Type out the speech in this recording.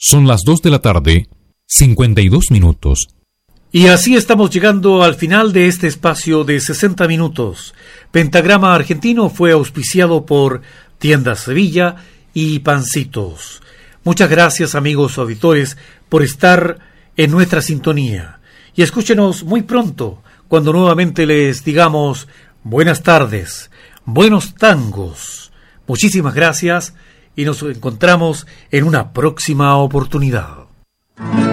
Son las 2 de la tarde, 52 minutos. Y así estamos llegando al final de este espacio de 60 minutos. Pentagrama Argentino fue auspiciado por Tiendas Sevilla y Pancitos. Muchas gracias, amigos auditores, por estar en nuestra sintonía. Y escúchenos muy pronto, cuando nuevamente les digamos buenas tardes, buenos tangos. Muchísimas gracias y nos encontramos en una próxima oportunidad.